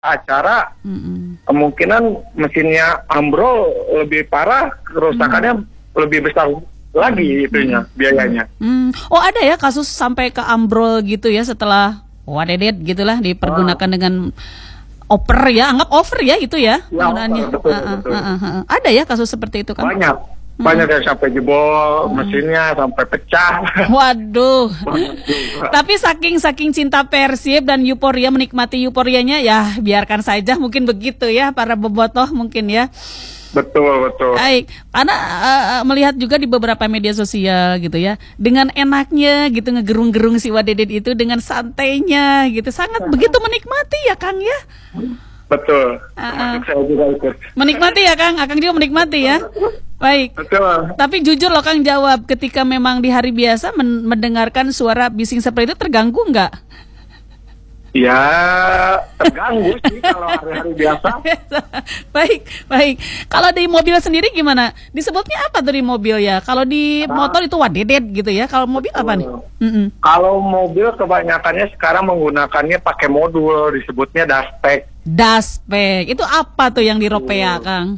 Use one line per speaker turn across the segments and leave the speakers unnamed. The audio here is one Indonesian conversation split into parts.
acara, kemungkinan mesinnya ambrol lebih parah, kerusakannya lebih besar lagi itunya biayanya.
Oh, ada ya kasus sampai ke ambrol gitu ya setelah wadedet gitulah dipergunakan dengan over ya, anggap over ya itu ya penggunaannya.
Betul.
Ada ya kasus seperti itu kan?
Banyak yang sampai jebol, mesinnya sampai pecah.
Waduh. Tapi saking cinta Persib dan euforia, menikmati euforianya ya biarkan saja, mungkin begitu ya para bobotoh mungkin ya.
Betul.
Baik, karena melihat juga di beberapa media sosial gitu ya, dengan enaknya gitu ngegerung-gerung si Wadedet itu dengan santainya gitu, sangat begitu menikmati ya Kang ya.
Betul. Saya juga ikut.
Menikmati ya Kang, Akang juga menikmati ya. Baik.
Betul.
Tapi jujur loh Kang jawab, ketika memang di hari biasa mendengarkan suara bising seperti itu terganggu nggak?
Ya terganggu sih kalau hari-hari biasa.
Baik. Kalau di mobil sendiri gimana? Disebutnya apa tuh di mobil ya? Kalau di motor itu Wadedet gitu ya. Kalau mobil apa nih?
Kalau mobil kebanyakannya sekarang menggunakannya pakai modul, disebutnya daspek.
Daspek. Itu apa tuh yang di Ropea, Kang?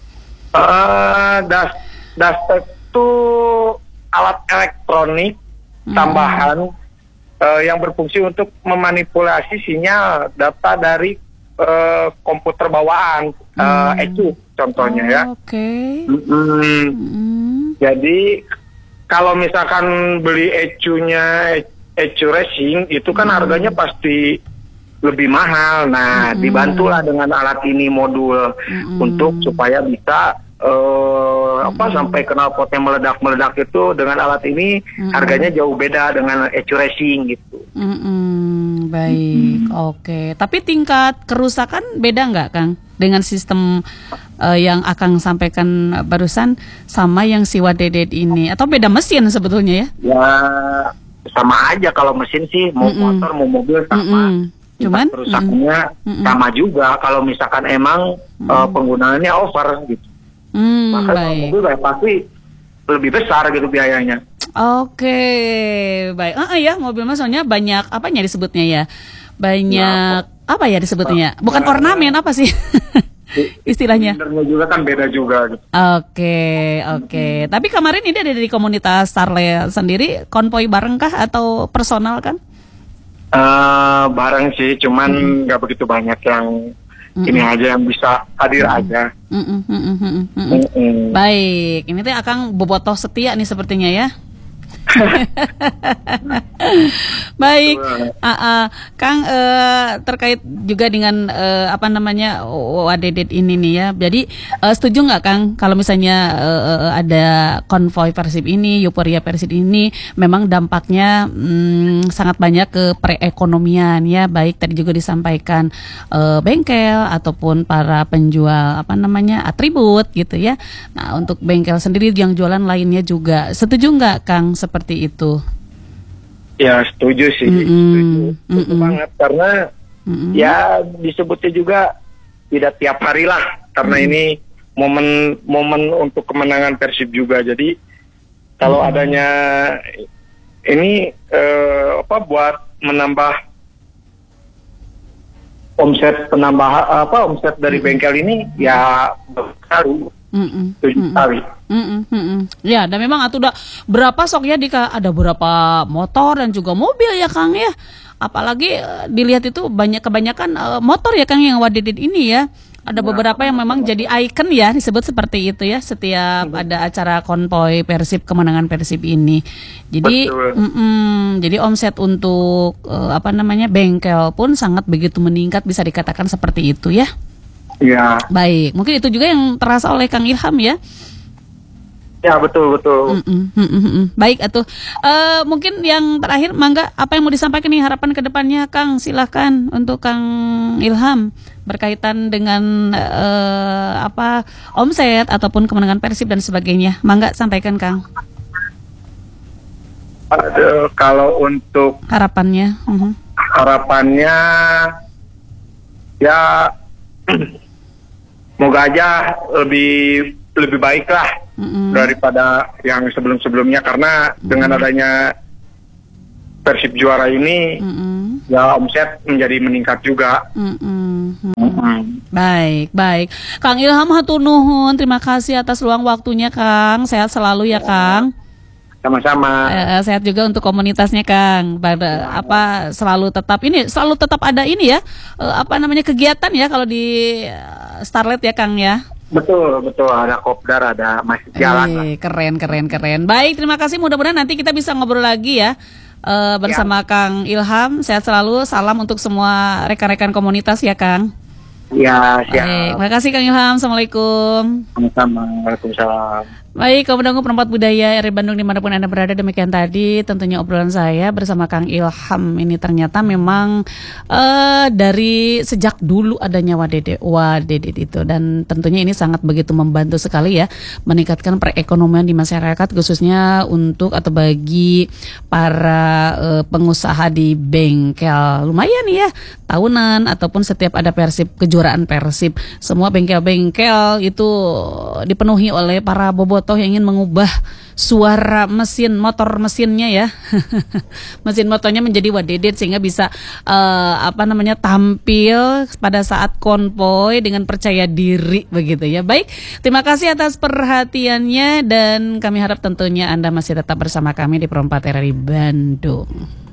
Daspek itu alat elektronik tambahan yang berfungsi untuk memanipulasi sinyal data dari komputer bawaan, ECU contohnya ya.
Oke.
Jadi kalau misalkan beli ECU-nya ECU Racing itu kan harganya pasti lebih mahal. Nah, dibantulah dengan alat ini modul untuk supaya bisa sampai knalpotnya meledak itu dengan alat ini harganya jauh beda dengan ECU Racing gitu.
Baik, oke. Tapi tingkat kerusakan beda nggak Kang dengan sistem yang Akang sampaikan barusan sama yang si Wadedet ini, atau beda mesin sebetulnya ya?
Ya sama aja, kalau mesin sih mau motor mau mobil sama.
Cuman
kerusakannya sama juga kalau misalkan emang penggunaannya over gitu. Maka mobil pasti lebih besar gitu biayanya.
Oke, baik. Ya, mobil mas soalnya banyak apanya disebutnya ya? Banyak apa ya disebutnya? Bukan ornamen, apa sih istilahnya?
Silindernya juga kan beda juga gitu.
Oke. Tapi kemarin ini ada di komunitas Sarle sendiri konvoy bareng kah atau personal kan?
Bareng sih, cuman nggak begitu banyak yang ini aja yang bisa hadir aja.
Baik, ini teh Akang bobotoh setia nih sepertinya ya. Baik, Kang, terkait juga dengan Wadedet ini nih ya. Jadi setuju nggak Kang kalau misalnya ada konvoy Persib ini, euforia Persib ini, memang dampaknya sangat banyak ke perekonomian ya. Baik tadi juga disampaikan bengkel ataupun para penjual atribut gitu ya. Nah untuk bengkel sendiri yang jualan lainnya juga, setuju nggak Kang seperti itu?
Ya setuju sih, setuju banget karena ya disebutnya juga tidak tiap hari lah, karena ini momen untuk kemenangan Persib juga. Jadi kalau adanya ini buat menambah omset dari bengkel ini ya baru sekali.
Ya, dan memang udah berapa soknya ada berapa motor dan juga mobil ya Kang ya. Apalagi dilihat itu kebanyakan motor ya Kang yang Wadedet ini ya. Ada beberapa yang memang jadi ikon ya, disebut seperti itu ya setiap ada acara konvoy Persib, kemenangan Persib ini. Jadi jadi omset untuk bengkel pun sangat begitu meningkat, bisa dikatakan seperti itu ya.
Ya.
Baik, mungkin itu juga yang terasa oleh Kang Ilham ya.
Ya betul.
Baik atuh. Mungkin yang terakhir, mangga apa yang mau disampaikan nih harapan ke depannya Kang? Silahkan untuk Kang Ilham berkaitan dengan omset ataupun kemenangan Persib dan sebagainya. Mangga sampaikan Kang.
Kalau untuk
harapannya
ya semoga aja lebih baik lah daripada yang sebelum-sebelumnya, karena dengan adanya Persib juara ini ya omset menjadi meningkat juga.
Baik, baik. Kang Ilham hatur nuhun, terima kasih atas luang waktunya Kang. Sehat selalu ya Kang.
Sama-sama.
Sehat juga untuk komunitasnya Kang. Selalu tetap ada ini ya. Kegiatan ya kalau di Starlet ya Kang ya.
Betul, ada kopdar, ada masih jalan.
Keren. Baik, terima kasih. Mudah-mudahan nanti kita bisa ngobrol lagi ya bersama Kang Ilham. Sehat selalu. Salam untuk semua rekan-rekan komunitas ya Kang.
Ya, siap.
Baik, terima kasih Kang Ilham. Assalamualaikum.
Sama-sama. Waalaikumsalam.
Baik, kaum pendengar Perempat Budaya RRI Bandung dimanapun Anda berada, demikian tadi tentunya obrolan saya bersama Kang Ilham. Ini ternyata memang dari sejak dulu adanya Wadedet itu, dan tentunya ini sangat begitu membantu sekali ya meningkatkan perekonomian di masyarakat, khususnya untuk atau bagi para pengusaha di bengkel. Lumayan ya, tahunan ataupun setiap ada kejuaraan Persib, semua bengkel-bengkel itu dipenuhi oleh para bobotoh yang ingin mengubah suara mesinnya ya. Mesin motornya menjadi Wadedet sehingga bisa tampil pada saat konvoy dengan percaya diri begitu ya. Baik, terima kasih atas perhatiannya dan kami harap tentunya Anda masih tetap bersama kami di Perempat RRI Bandung.